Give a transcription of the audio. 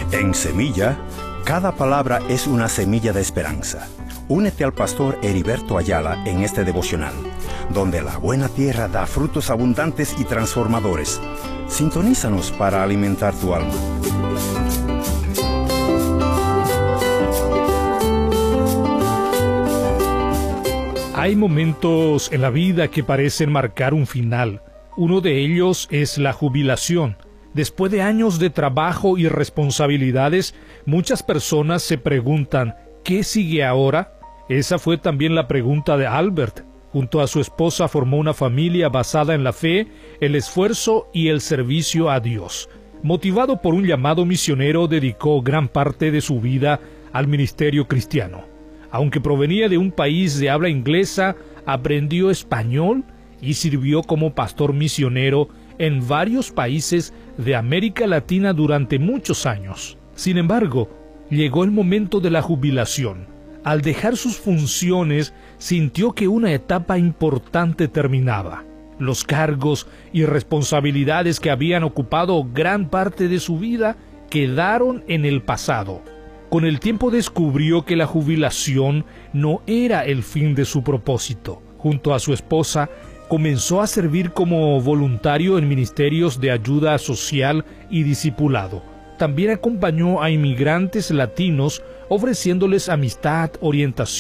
En Semilla, cada palabra es una semilla de esperanza. Únete al pastor Heriberto Ayala en este devocional, donde la buena tierra da frutos abundantes y transformadores. Sintonízanos para alimentar tu alma. Hay momentos en la vida que parecen marcar un final. Uno de ellos es la jubilación. Después de años de trabajo y responsabilidades, muchas personas se preguntan, ¿qué sigue ahora? Esa fue también la pregunta de Albert. Junto a su esposa formó una familia basada en la fe, el esfuerzo y el servicio a Dios. Motivado por un llamado misionero, dedicó gran parte de su vida al ministerio cristiano. Aunque provenía de un país de habla inglesa, aprendió español y sirvió como pastor misionero en varios países de América Latina durante muchos años. Sin embargo, llegó el momento de la jubilación. Al dejar sus funciones, sintió que una etapa importante terminaba. Los cargos y responsabilidades que habían ocupado gran parte de su vida quedaron en el pasado. Con el tiempo descubrió que la jubilación no era el fin de su propósito. Junto a su esposa, comenzó a servir como voluntario en ministerios de ayuda social y discipulado. También acompañó a inmigrantes latinos ofreciéndoles amistad, orientación